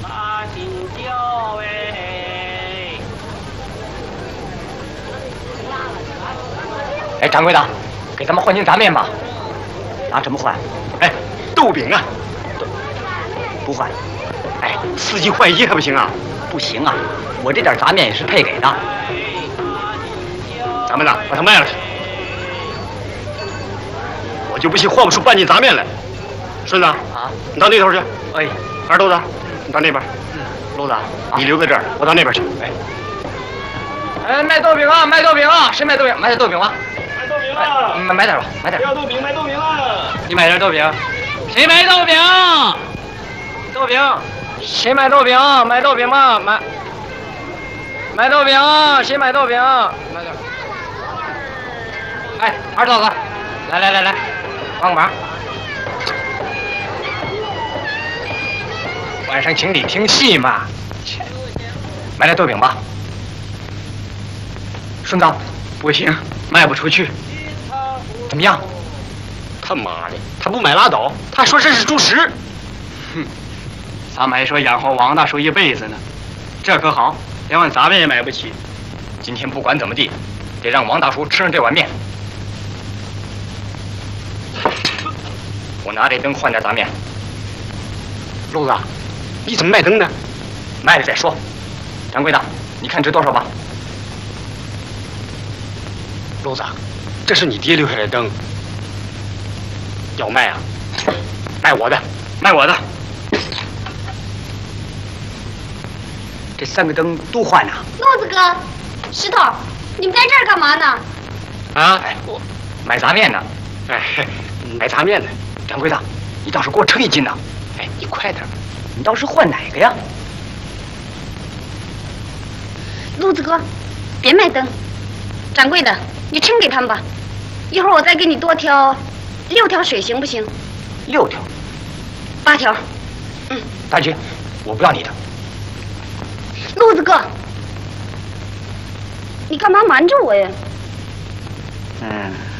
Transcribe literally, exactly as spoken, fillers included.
八斤酒哎！ 哎，掌柜的，给咱们换斤杂面吧。拿什么换？ 哎，豆饼啊。 不换。 哎，四季换一还不行啊？ 不行啊，我这点杂面也是配给的。 咱们呢，把它卖了去。我就不信换不出半斤杂面来。顺子啊，你到那头去。 哎， 二豆子，你到那边。 嗯，豆子， 你留在这儿，我到那边去。 哎，哎，卖豆饼啊，卖豆饼啊，谁买豆饼？买点豆饼吧。 买豆饼了。 买买点吧，买点。 要豆饼，买豆饼了。 你买点豆饼。谁买豆饼？豆饼。谁买豆饼？买豆饼吗？买。买豆饼，谁买豆饼？买点。哎，二豆子，来来来来，帮个忙。晚上请你听戏嘛，买点豆饼吧。顺子，不行，卖不出去。怎么样？ 他妈的，他不买拉倒，他说这是猪食。 哼，咱们还说养活王大叔一辈子呢，这可好，连碗杂面也买不起。今天不管怎么地，得让王大叔吃上这碗面。我拿这灯换点杂面。 路子，你怎么卖灯呢？ 卖了再说。掌柜的，你看值多少吧？ 路子，这是你爹留下来的灯，要卖啊？卖我的，卖我的。 这三个灯都换呐。 路子哥，石头，你们在这儿干嘛呢？ 啊， 哎，我买杂面呢。 哎，买杂面呢。 掌柜的，你倒是给我称一斤呐！ 哎，你快点， 你倒是换哪个呀？ 路子哥，别卖灯。掌柜的，你称给他们吧。一会儿我再给你多挑六条水，行不行？ 六条。 八条。嗯。 大姐，我不要你的。 路子哥，你干嘛瞒着我呀？ 嗯。